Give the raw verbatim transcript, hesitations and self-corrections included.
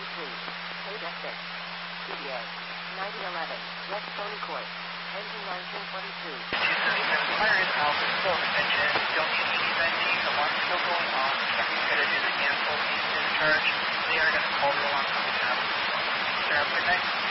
three. Ada six. T D A. ninety eleven. West Stony Court. Engine nineteen twenty-two. The fire is out. There's still extension. Don't need any venting. The alarm's still going on. Trucker's going to do the cancel piece discharge. They are going to call the alarm company out. Sir, have a good night.